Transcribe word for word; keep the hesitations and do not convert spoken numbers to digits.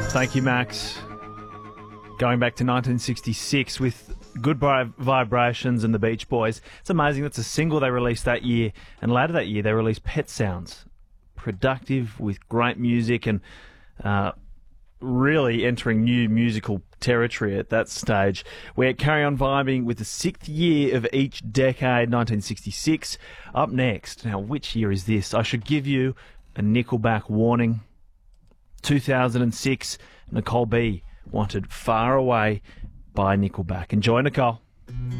Thank you, Max. Going back to nineteen sixty-six with Good Vi- Vibrations and the Beach Boys. It's amazing. That's a single they released that year. And later that year, they released Pet Sounds. Productive with great music and uh, really entering new musical territory at that stage. We're carry on vibing with the sixth year of each decade, nineteen sixty-six. Up next, now which year is this? I should give you a Nickelback warning. two thousand six, Nicole B. wanted Far Away by Nickelback. Enjoy, Nicole.